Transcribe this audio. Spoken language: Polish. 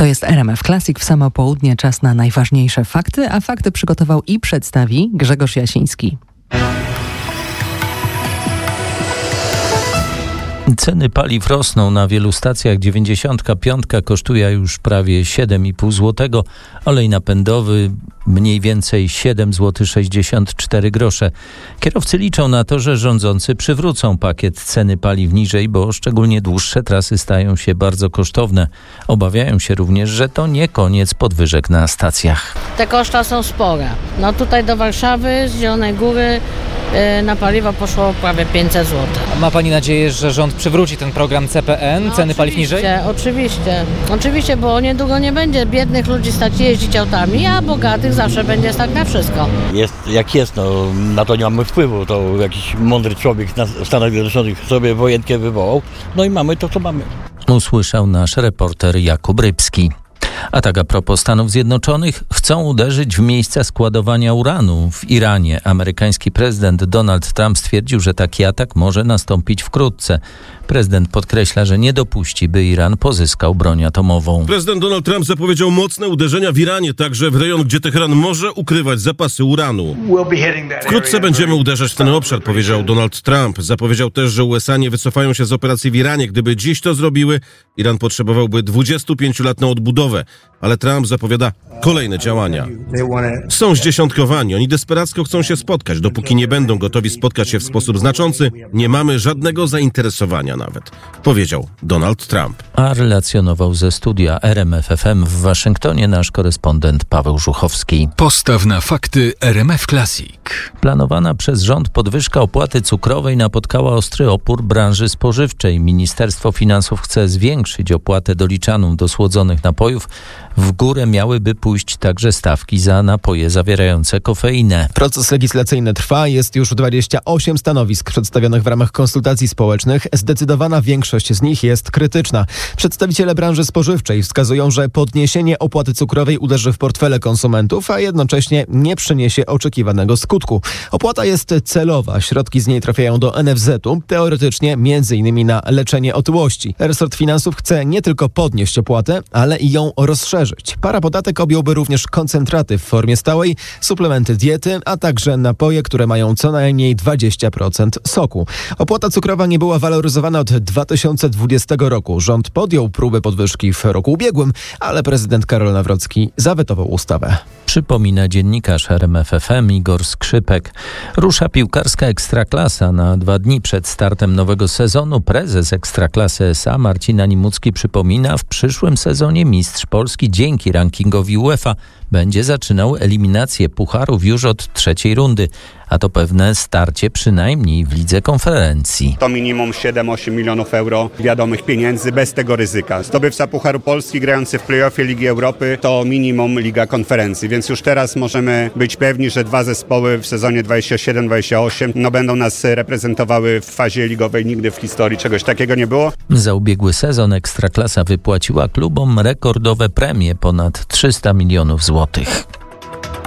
To jest RMF Classic w samo południe, czas na najważniejsze fakty, a fakty przygotował i przedstawi Grzegorz Jasiński. Ceny paliw rosną. Na wielu stacjach 95 kosztuje już prawie 7,5 zł. Olej napędowy mniej więcej 7,64 zł. Kierowcy liczą na to, że rządzący przywrócą pakiet ceny paliw niżej, bo szczególnie dłuższe trasy stają się bardzo kosztowne. Obawiają się również, że to nie koniec podwyżek na stacjach. Te koszta są spore. No tutaj do Warszawy, z Zielonej Góry na paliwo poszło prawie 500 zł. Ma Pani nadzieję, że rząd przywróci ten program CPN, ceny paliw niżej? Oczywiście, bo niedługo nie będzie biednych ludzi stać jeździć autami, a bogatych zawsze będzie stać na wszystko. Jest jak jest, na to nie mamy wpływu. To jakiś mądry człowiek w Stanach Zjednoczonych sobie wojenkę wywołał, no i mamy to, co mamy. Usłyszał nasz reporter Jakub Rybski. A tak a propos Stanów Zjednoczonych, chcą uderzyć w miejsca składowania uranu w Iranie. Amerykański prezydent Donald Trump stwierdził, że taki atak może nastąpić wkrótce. Prezydent podkreśla, że nie dopuści, by Iran pozyskał broń atomową. Prezydent Donald Trump zapowiedział mocne uderzenia w Iranie, także w rejon, gdzie Teheran może ukrywać zapasy uranu. Wkrótce będziemy uderzać w ten obszar, powiedział Donald Trump. Zapowiedział też, że USA nie wycofają się z operacji w Iranie. Gdyby dziś to zrobiły, Iran potrzebowałby 25 lat na odbudowę. Ale Trump zapowiada kolejne działania. Są zdziesiątkowani, oni desperacko chcą się spotkać. Dopóki nie będą gotowi spotkać się w sposób znaczący, nie mamy żadnego zainteresowania nawet, powiedział Donald Trump. A relacjonował ze studia RMF FM w Waszyngtonie nasz korespondent Paweł Żuchowski. Postaw na fakty RMF Classic. Planowana przez rząd podwyżka opłaty cukrowej napotkała ostry opór branży spożywczej. Ministerstwo Finansów chce zwiększyć opłatę doliczaną do słodzonych napojów. W górę miałyby pójść także stawki za napoje zawierające kofeinę. Proces legislacyjny trwa, jest już 28 stanowisk przedstawionych w ramach konsultacji społecznych. Zdecydowana większość z nich jest krytyczna. Przedstawiciele branży spożywczej wskazują, że podniesienie opłaty cukrowej uderzy w portfele konsumentów, a jednocześnie nie przyniesie oczekiwanego skutku. Opłata jest celowa, środki z niej trafiają do NFZ-u, teoretycznie m.in. na leczenie otyłości. Resort finansów chce nie tylko podnieść opłatę, ale i ją rozszerzyć. Parapodatek objąłby również koncentraty w formie stałej, suplementy diety, a także napoje, które mają co najmniej 20% soku. Opłata cukrowa nie była waloryzowana od 2020 roku. Rząd podjął próbę podwyżki w roku ubiegłym, ale prezydent Karol Nawrocki zawetował ustawę. Przypomina dziennikarz RMF FM Igor Skrzypek. Rusza piłkarska Ekstraklasa. Na 2 dni przed startem nowego sezonu prezes Ekstraklasy S.A. Marcin Animucki przypomina, w przyszłym sezonie mistrz Polski dzięki rankingowi UEFA będzie zaczynał eliminację pucharów już od 3. rundy, a to pewne starcie przynajmniej w Lidze Konferencji. To minimum 7-8 milionów euro wiadomych pieniędzy bez tego ryzyka. Zdobywca Pucharu Polski grający w play-offie Ligi Europy to minimum Liga Konferencji, więc już teraz możemy być pewni, że 2 zespoły w sezonie 27-28 będą nas reprezentowały w fazie ligowej. Nigdy w historii czegoś takiego nie było. Za ubiegły sezon Ekstraklasa wypłaciła klubom rekordowe premie, ponad 300 milionów złotych.